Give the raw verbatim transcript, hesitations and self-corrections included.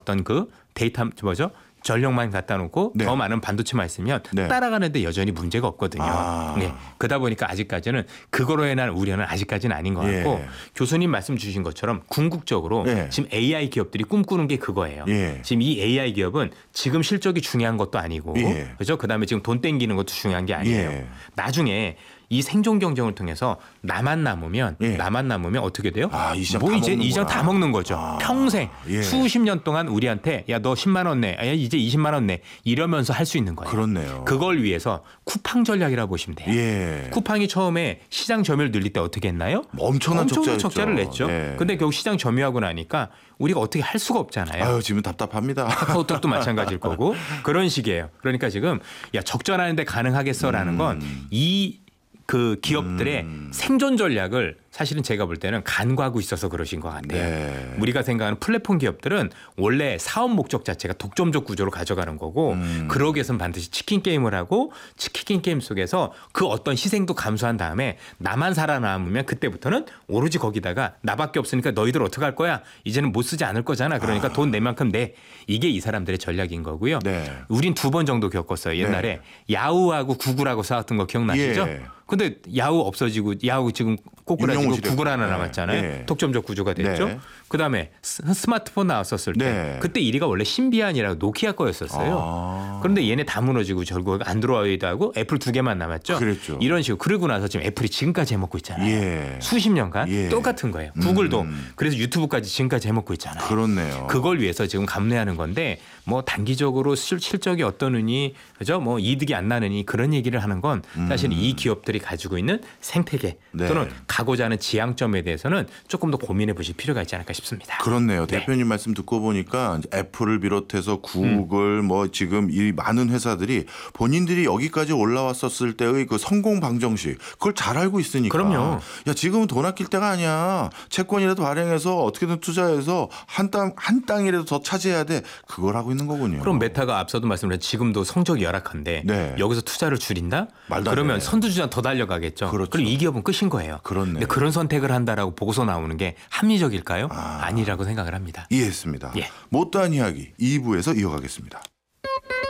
어떤 그 데이터 뭐죠? 전력만 갖다 놓고 네. 더 많은 반도체만 있으면 네. 따라가는데 여전히 문제가 없거든요. 아. 네. 그러다 보니까 아직까지는 그거로 인한 우려는 아직까지는 아닌 것 같고 예. 교수님 말씀 주신 것처럼 궁극적으로 예. 지금 에이아이 기업들이 꿈꾸는 게 그거예요. 예. 지금 이 에이아이 기업은 지금 실적이 중요한 것도 아니고 예. 그렇죠? 그다음에 지금 돈 땡기는 것도 중요한 게 아니에요. 예. 나중에 이 생존 경쟁을 통해서 나만 남으면 예. 나만 남으면 어떻게 돼요? 아, 이 시장 뭐 다 이제 이 시장 먹는구나. 다 먹는 거죠. 아, 평생 예. 수십 년 동안 우리한테 야 너 십만 원 내, 야 이제 이십만 원 내 이러면서 할 수 있는 거예요. 그렇네요. 그걸 위해서 쿠팡 전략이라고 보시면 돼요. 예. 쿠팡이 처음에 시장 점유율 늘릴 때 어떻게 했나요? 엄청난 적자였죠. 적자를 냈죠. 예. 근데 결국 시장 점유하고 나니까 우리가 어떻게 할 수가 없잖아요. 아유, 지금 답답합니다. 카카오톡도 마찬가지일 거고 그런 식이에요. 그러니까 지금 야 적절하는데 가능하겠어라는 건 이 그 기업들의 음. 생존 전략을 사실은 제가 볼 때는 간과하고 있어서 그러신 것 같아요. 네. 우리가 생각하는 플랫폼 기업들은 원래 사업 목적 자체가 독점적 구조로 가져가는 거고 음. 그러기 위해서는 반드시 치킨 게임을 하고 치킨 게임 속에서 그 어떤 희생도 감수한 다음에 나만 살아남으면 그때부터는 오로지 거기다가 나밖에 없으니까 너희들 어떻게 할 거야? 이제는 못 쓰지 않을 거잖아. 그러니까 아. 돈 내 만큼 내. 이게 이 사람들의 전략인 거고요. 네. 우린 두 번 정도 겪었어요. 옛날에 야후하고 구글하고 싸웠던 거 기억나시죠? 예. 근데 야후 없어지고 야후 지금 꼬꾸라지고 윤용호 시대. 구글 하나 네. 남았잖아요. 네. 독점적 구조가 됐죠. 네. 그다음에 스- 스마트폰 나왔었을 때 네. 그때 일 위가 원래 신비안이라고 노키아 거였었어요. 아. 그런데 얘네 다 무너지고 결국 안드로이드하고 애플 두 개만 남았죠. 그랬죠. 이런 식으로 그러고 나서 지금 애플이 지금까지 해먹고 있잖아요. 예. 수십 년간 예. 똑같은 거예요. 구글도 음. 그래서 유튜브까지 지금까지 해먹고 있잖아요. 그렇네요. 그걸 위해서 지금 감내하는 건데 뭐 단기적으로 실, 실적이 어떠느니 그죠? 뭐 이득이 안 나느니 그런 얘기를 하는 건 사실 이 기업들이 가지고 있는 생태계 네. 또는 가고자 하는 지향점에 대해서는 조금 더 고민해 보실 필요가 있지 않을까 싶습니다. 그렇네요. 네. 대표님 말씀 듣고 보니까 이제 애플을 비롯해서 구글 음. 뭐 지금 이 많은 회사들이 본인들이 여기까지 올라왔었을 때의 그 성공 방정식 그걸 잘 알고 있으니까. 그럼요. 야 지금은 돈 아낄 때가 아니야. 채권이라도 발행해서 어떻게든 투자해서 한 땅 한 땅이라도 더 차지해야 돼. 그걸 하고 있는 거군요. 그럼 메타가 앞서도 말씀드린 지금도 성적이 열악한데 네. 여기서 투자를 줄인다? 말도 안 그러면 되네. 선두주자 더 달려가겠죠. 그렇죠. 그럼 이 기업은 끝인 거예요. 그렇네요. 근데 그런 선택을 한다라고 보고서 나오는 게 합리적일까요? 아. 아니라고 생각을 합니다. 이해했습니다. 예. 못다한 이야기 이 부에서 이어가겠습니다.